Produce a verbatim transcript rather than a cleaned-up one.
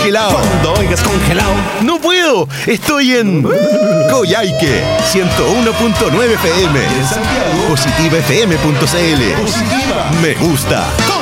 Congelado. Cuando oigas congelado. No puedo, estoy en Coyhaique, ciento uno punto nueve F M. En Santiago. Positiva F M punto C L. Positiva. Me gusta.